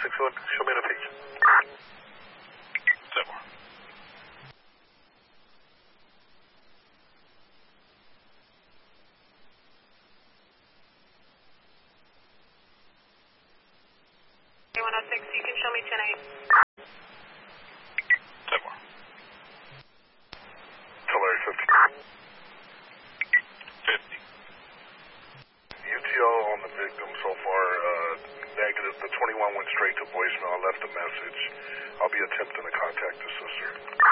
61, show me the page. 7. You can show me 10-8. 7. Tulare 50. 50. UTO on the victim so far, negative. The 21 went straight to voicemail. I left a message. I'll be attempting to contact us soon.